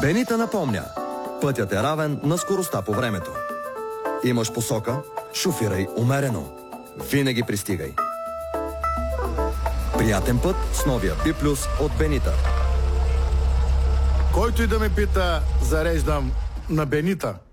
Бенита напомня. Пътят е равен на скоростта по времето. Имаш посока, шофирай умерено. Винаги пристигай. Приятен път с новия B+ от Бенита. Който и да ме пита, зареждам на Бенита.